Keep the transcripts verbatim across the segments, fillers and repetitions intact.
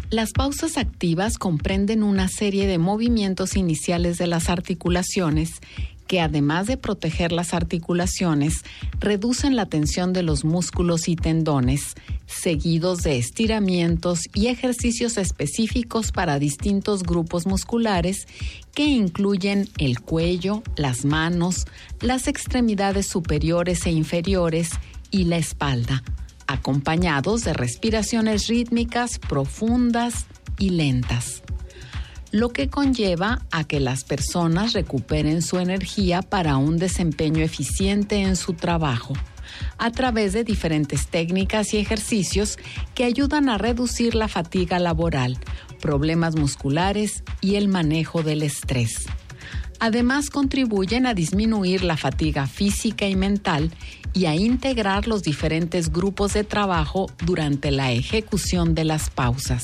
Las pausas activas comprenden una serie de movimientos iniciales de las articulaciones que, además de proteger las articulaciones, reducen la tensión de los músculos y tendones, seguidos de estiramientos y ejercicios específicos para distintos grupos musculares que incluyen el cuello, las manos, las extremidades superiores e inferiores y la espalda, acompañados de respiraciones rítmicas, profundas y lentas, lo que conlleva a que las personas recuperen su energía para un desempeño eficiente en su trabajo, a través de diferentes técnicas y ejercicios que ayudan a reducir la fatiga laboral, problemas musculares y el manejo del estrés. Además, contribuyen a disminuir la fatiga física y mental y a integrar los diferentes grupos de trabajo durante la ejecución de las pausas.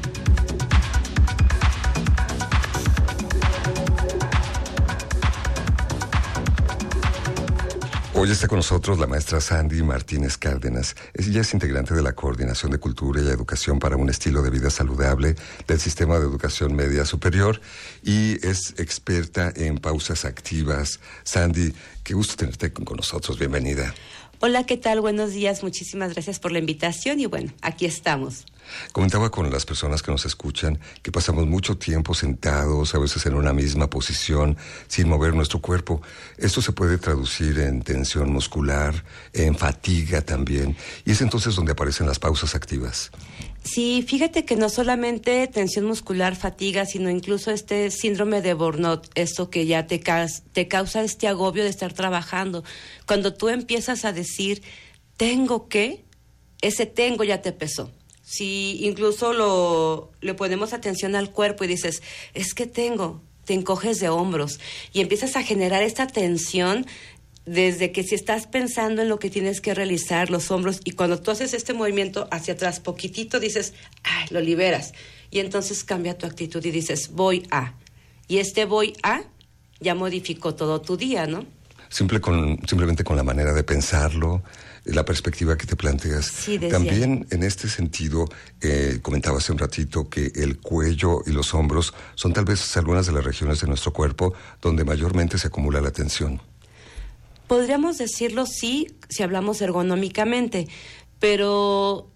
Hoy está con nosotros la maestra Sandy Martínez Cárdenas. Ella es integrante de la Coordinación de Cultura y Educación para un Estilo de Vida Saludable del Sistema de Educación Media Superior y es experta en pausas activas. Sandy, qué gusto tenerte con nosotros. Bienvenida. Hola, ¿qué tal? Buenos días. Muchísimas gracias por la invitación y bueno, aquí estamos. Comentaba con las personas que nos escuchan que pasamos mucho tiempo sentados, a veces en una misma posición, sin mover nuestro cuerpo. Esto se puede traducir en tensión muscular, en fatiga también, y es entonces donde aparecen las pausas activas. Sí, fíjate que no solamente tensión muscular, fatiga, sino incluso este síndrome de burnout, esto que ya te, ca- te causa este agobio de estar trabajando. Cuando tú empiezas a decir, tengo que, ese tengo ya te pesó. Si incluso lo, le ponemos atención al cuerpo y dices, es que tengo, te encoges de hombros y empiezas a generar esta tensión desde que si estás pensando en lo que tienes que realizar, los hombros, y cuando tú haces este movimiento hacia atrás poquitito, dices, ay, lo liberas. Y entonces cambia tu actitud y dices, voy a. Y este voy a ya modificó todo tu día, ¿no? Simple con, simplemente con la manera de pensarlo, la perspectiva que te planteas. Sí, También ahí. En este sentido, eh, comentaba hace un ratito que el cuello y los hombros son tal vez algunas de las regiones de nuestro cuerpo donde mayormente se acumula la tensión. Podríamos decirlo sí, si hablamos ergonómicamente, pero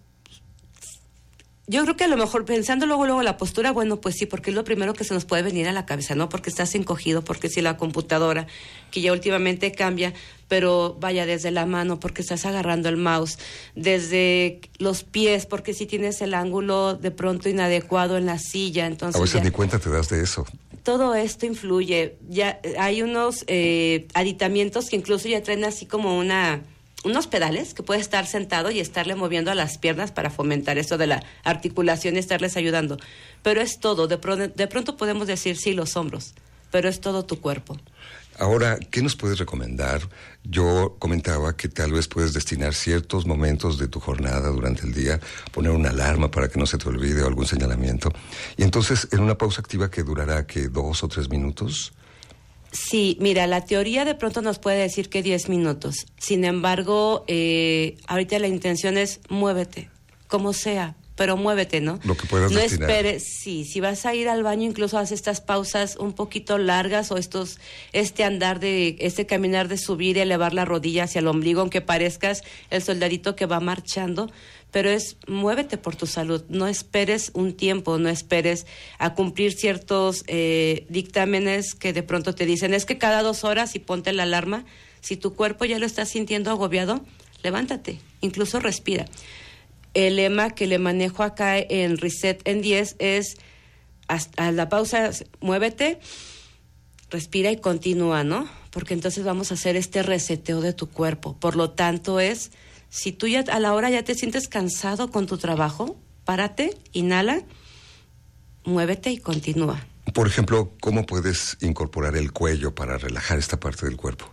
yo creo que a lo mejor pensando luego luego la postura, bueno, pues sí, porque es lo primero que se nos puede venir a la cabeza, ¿no? Porque estás encogido, porque si la computadora, que ya últimamente cambia, pero vaya desde la mano, porque estás agarrando el mouse, desde los pies, porque si tienes el ángulo de pronto inadecuado en la silla, entonces a veces ya, ni cuenta te das de eso. Todo esto influye. Ya hay unos eh, aditamientos que incluso ya traen así como una unos pedales que puede estar sentado y estarle moviendo a las piernas para fomentar eso de la articulación y estarles ayudando. Pero es todo. De, pro- de pronto podemos decir sí, los hombros, pero es todo tu cuerpo. Ahora, ¿qué nos puedes recomendar? Yo comentaba que tal vez puedes destinar ciertos momentos de tu jornada durante el día, poner una alarma para que no se te olvide o algún señalamiento. Y entonces, en una pausa activa que durará, ¿qué? ¿Dos o tres minutos? Sí, mira, la teoría de pronto nos puede decir que diez minutos. Sin embargo, eh, ahorita la intención es muévete, como sea, pero muévete, ¿no? Lo que puedas no destinar. esperes, sí, si vas a ir al baño, incluso haz estas pausas un poquito largas o estos, este andar de, este caminar de subir y elevar la rodilla hacia el ombligo, aunque parezcas el soldadito que va marchando, pero es muévete por tu salud, no esperes un tiempo, no esperes a cumplir ciertos eh, dictámenes que de pronto te dicen, es que cada dos horas y ponte la alarma, si tu cuerpo ya lo está sintiendo agobiado, levántate, incluso respira. El lema que le manejo acá en Reset en diez es, hasta a la pausa, muévete, respira y continúa, ¿no? Porque entonces vamos a hacer este reseteo de tu cuerpo. Por lo tanto es, si tú ya a la hora ya te sientes cansado con tu trabajo, párate, inhala, muévete y continúa. Por ejemplo, ¿cómo puedes incorporar el cuello para relajar esta parte del cuerpo?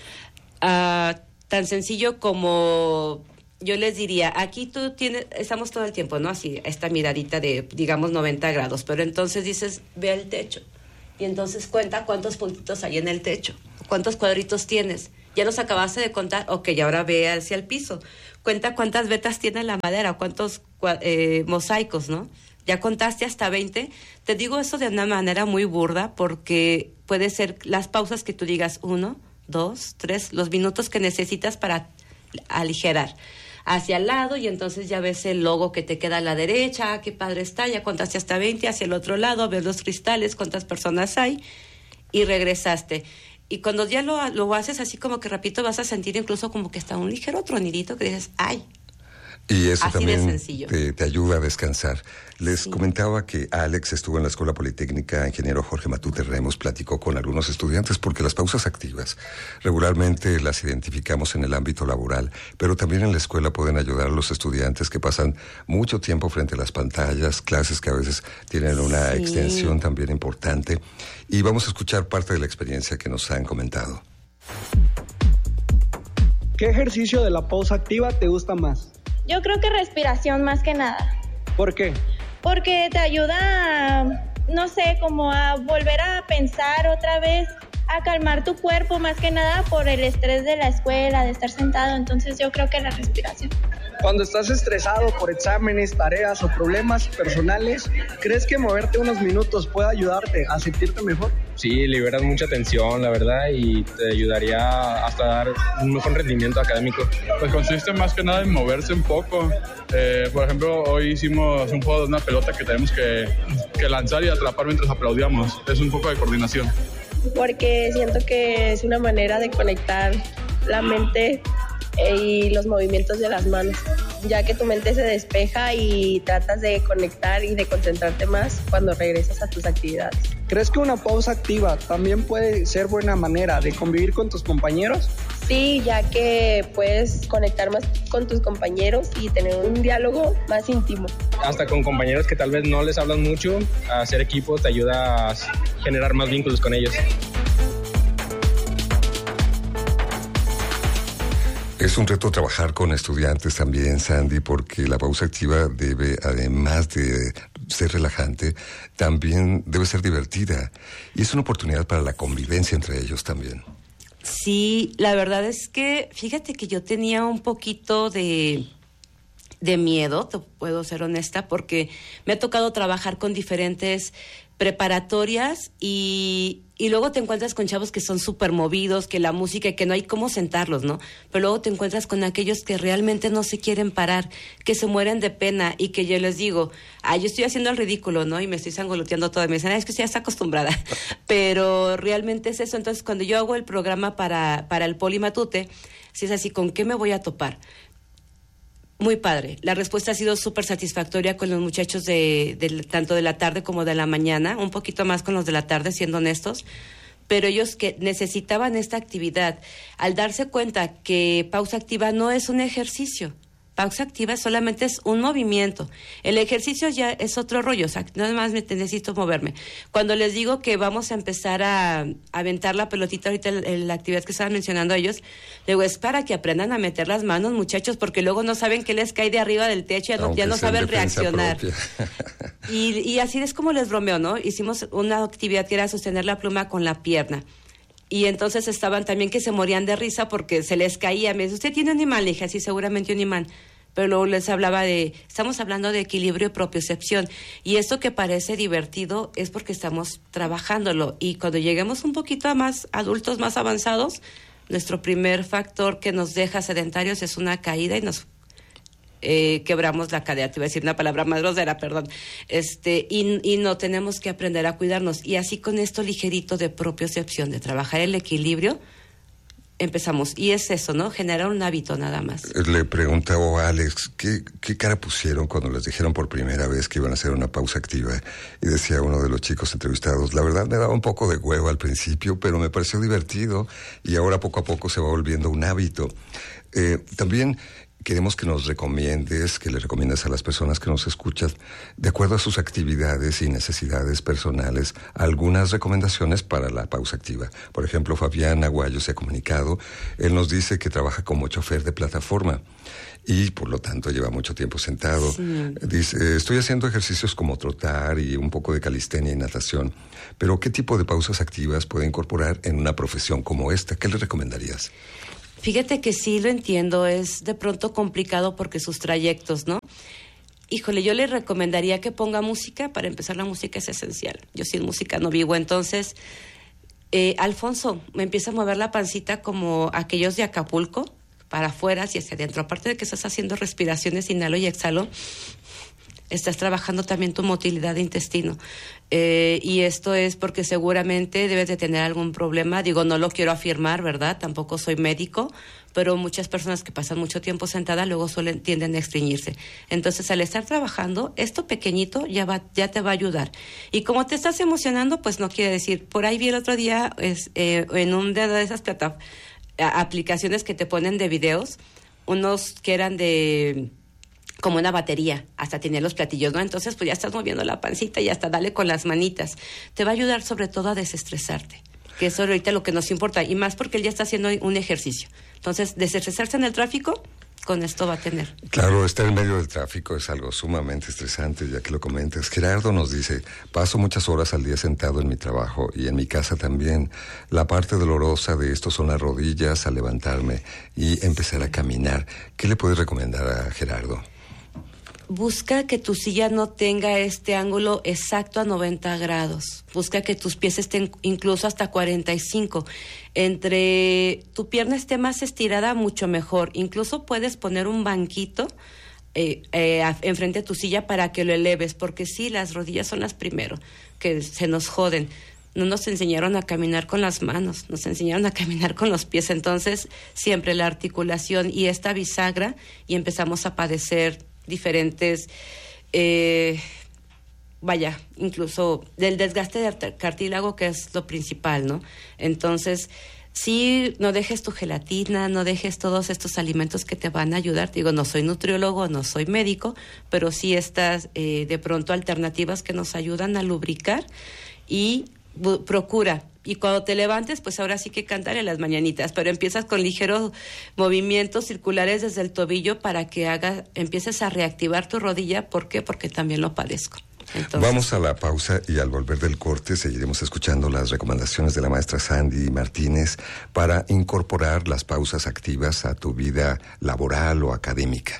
Uh, tan sencillo como... Yo les diría, aquí tú tienes, estamos todo el tiempo, ¿no? Así, esta miradita de, digamos, noventa grados, pero entonces dices, ve al techo. Y entonces cuenta cuántos puntitos hay en el techo, cuántos cuadritos tienes. Ya los acabaste de contar, ok, ahora ve hacia el piso. Cuenta cuántas vetas tiene la madera, cuántos eh, mosaicos, ¿no? ya contaste hasta veinte. Te digo eso de una manera muy burda porque puede ser las pausas que tú digas uno, dos, tres, los minutos que necesitas para aligerar. Hacia el lado y entonces ya ves el logo que te queda a la derecha, ah, qué padre está, ya contaste hasta veinte, hacia el otro lado, ves los cristales, cuántas personas hay y regresaste. Y cuando ya lo, lo haces así como que rapidito vas a sentir incluso como que está un ligero tronidito que dices, ¡ay! Y eso así también te, te ayuda a descansar. Les sí. comentaba que Alex estuvo en la Escuela Politécnica, ingeniero Jorge Matute Remos, platicó con algunos estudiantes porque las pausas activas regularmente las identificamos en el ámbito laboral, pero también en la escuela pueden ayudar a los estudiantes que pasan mucho tiempo frente a las pantallas, clases que a veces tienen una sí. extensión también importante. Y vamos a escuchar parte de la experiencia que nos han comentado. ¿Qué ejercicio de la pausa activa te gusta más? Yo creo que respiración más que nada. ¿Por qué? Porque te ayuda, a, no sé, como a volver a pensar otra vez, a calmar tu cuerpo más que nada por el estrés de la escuela, de estar sentado. Entonces yo creo que la respiración. Cuando estás estresado por exámenes, tareas o problemas personales, ¿crees que moverte unos minutos puede ayudarte a sentirte mejor? Sí, liberas mucha tensión, la verdad, y te ayudaría hasta dar un mejor rendimiento académico. Pues consiste más que nada en moverse un poco. Eh, por ejemplo, hoy hicimos un juego de una pelota que tenemos que, que lanzar y atrapar mientras aplaudíamos. Es un poco de coordinación. Porque siento que es una manera de conectar la mente y los movimientos de las manos, ya que tu mente se despeja y tratas de conectar y de concentrarte más cuando regresas a tus actividades. ¿Crees que una pausa activa también puede ser buena manera de convivir con tus compañeros? Sí, ya que puedes conectar más con tus compañeros y tener un diálogo más íntimo. Hasta con compañeros que tal vez no les hablan mucho, hacer equipo te ayuda a generar más vínculos con ellos. Es un reto trabajar con estudiantes también, Sandy, porque la pausa activa debe, además de ser relajante, también debe ser divertida. Y es una oportunidad para la convivencia entre ellos también. Sí, la verdad es que, fíjate que yo tenía un poquito de, de miedo, te puedo ser honesta, porque me ha tocado trabajar con diferentes preparatorias y, y luego te encuentras con chavos que son súper movidos, que la música y que no hay cómo sentarlos, ¿no? Pero luego te encuentras con aquellos que realmente no se quieren parar, que se mueren de pena y que yo les digo, ah, yo estoy haciendo el ridículo, ¿no? Y me estoy sangoloteando todo. Y me dicen, ah, es que usted ya está acostumbrada. Pero realmente es eso. Entonces, cuando yo hago el programa para, para el Poli Matute, si es así, ¿con qué me voy a topar? Muy padre. La respuesta ha sido súper satisfactoria con los muchachos de, de tanto de la tarde como de la mañana, un poquito más con los de la tarde, siendo honestos, pero ellos que necesitaban esta actividad, al darse cuenta que pausa activa no es un ejercicio, pausa activa solamente es un movimiento. El ejercicio ya es otro rollo, o sea, nada más me necesito moverme. Cuando les digo que vamos a empezar a, a aventar la pelotita ahorita, el, el, la actividad que estaban mencionando ellos, digo, es para que aprendan a meter las manos, muchachos, porque luego no saben qué les cae de arriba del techo, ya no, ya no saben reaccionar. y, y así es como les bromeo, ¿no? Hicimos una actividad que era sostener la pluma con la pierna. Y entonces estaban también que se morían de risa porque se les caía. Me dice, ¿usted tiene un imán? Le dije, sí, seguramente un imán. Pero luego les hablaba de, estamos hablando de equilibrio y propiocepción. Y esto que parece divertido es porque estamos trabajándolo. Y cuando lleguemos un poquito a más adultos, más avanzados, nuestro primer factor que nos deja sedentarios es una caída y nos eh, quebramos la cadera. Te iba a decir una palabra más grosera, perdón. Este, y, y no tenemos que aprender a cuidarnos. Y así con esto ligerito de propiocepción, de trabajar el equilibrio, empezamos. Y es eso, ¿no? Generar un hábito nada más. Le preguntaba a Alex, ¿qué, ¿qué cara pusieron cuando les dijeron por primera vez que iban a hacer una pausa activa? Y decía uno de los chicos entrevistados, la verdad me daba un poco de huevo al principio, pero me pareció divertido y ahora poco a poco se va volviendo un hábito. Eh, también queremos que nos recomiendes, que le recomiendes a las personas que nos escuchan, de acuerdo a sus actividades y necesidades personales, algunas recomendaciones para la pausa activa. Por ejemplo, Fabián Aguayo se ha comunicado. Él nos dice que trabaja como chofer de plataforma y, por lo tanto, lleva mucho tiempo sentado. Sí. Dice, estoy haciendo ejercicios como trotar y un poco de calistenia y natación, pero ¿qué tipo de pausas activas puede incorporar en una profesión como esta? ¿Qué le recomendarías? Fíjate que sí lo entiendo, es de pronto complicado porque sus trayectos, ¿no? híjole, yo le recomendaría que ponga música. Para empezar, la música es esencial. Yo sin música no vivo. Entonces, eh, Alfonso, me empieza a mover la pancita como aquellos de Acapulco, para afuera y hacia adentro. Aparte de que estás haciendo respiraciones, inhalo y exhalo, estás trabajando también tu motilidad de intestino. Eh, y esto es porque seguramente debes de tener algún problema. Digo, no lo quiero afirmar, ¿verdad? Tampoco soy médico, pero muchas personas que pasan mucho tiempo sentadas luego suelen, tienden a estreñirse. Entonces, al estar trabajando, esto pequeñito ya va, ya te va a ayudar. Y como te estás emocionando, pues no quiere decir, por ahí vi el otro día es, eh, en una de esas plataformas, aplicaciones que te ponen de videos, unos que eran de como una batería, hasta tenía los platillos, ¿no? Entonces, pues ya estás moviendo la pancita y hasta dale con las manitas. Te va a ayudar sobre todo a desestresarte, que eso es ahorita lo que nos importa, y más porque él ya está haciendo un ejercicio. Entonces, desestresarse en el tráfico, con esto va a tener. Claro, estar en medio del tráfico es algo sumamente estresante, ya que lo comentas. Gerardo nos dice, paso muchas horas al día sentado en mi trabajo y en mi casa también. La parte dolorosa de esto son las rodillas al levantarme y empezar a caminar. ¿Qué le puedes recomendar a Gerardo? Busca que tu silla no tenga este ángulo exacto a noventa grados. Busca que tus pies estén incluso hasta cuarenta y cinco. Entre tu pierna esté más estirada, mucho mejor. Incluso puedes poner un banquito eh, eh, enfrente de tu silla para que lo eleves, porque sí, las rodillas son las primero que se nos joden. No nos enseñaron a caminar con las manos, nos enseñaron a caminar con los pies. Entonces, siempre la articulación y esta bisagra, y empezamos a padecer diferentes, eh, vaya, incluso del desgaste de cartílago, que es lo principal, ¿no? Entonces, sí, no dejes tu gelatina, no dejes todos estos alimentos que te van a ayudar. Digo, no soy nutriólogo, no soy médico, pero sí estas, eh, de pronto, alternativas que nos ayudan a lubricar y bu- procura. Y cuando te levantes, pues ahora sí que cantaré las mañanitas, pero empiezas con ligeros movimientos circulares desde el tobillo para que haga, empieces a reactivar tu rodilla. ¿Por qué? Porque también lo padezco. Entonces, vamos a la pausa y al volver del corte seguiremos escuchando las recomendaciones de la maestra Sandy Martínez para incorporar las pausas activas a tu vida laboral o académica.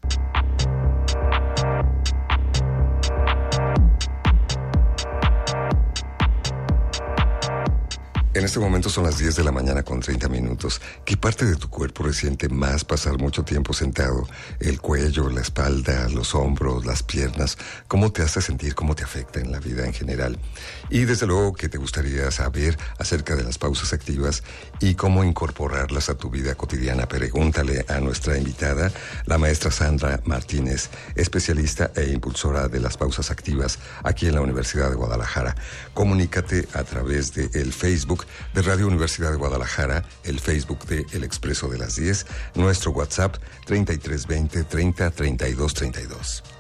En este momento son las diez de la mañana con treinta minutos. ¿Qué parte de tu cuerpo resiente más pasar mucho tiempo sentado? ¿El cuello, la espalda, los hombros, las piernas? ¿Cómo te hace sentir? ¿Cómo te afecta en la vida en general? Y desde luego, ¿qué te gustaría saber acerca de las pausas activas y cómo incorporarlas a tu vida cotidiana? Pregúntale a nuestra invitada, la maestra Sandra Martínez, especialista e impulsora de las pausas activas aquí en la Universidad de Guadalajara. Comunícate a través de el Facebook de Radio Universidad de Guadalajara, el Facebook de El Expreso de las diez, nuestro WhatsApp treinta y tres veinte treinta treinta y dos treinta y dos.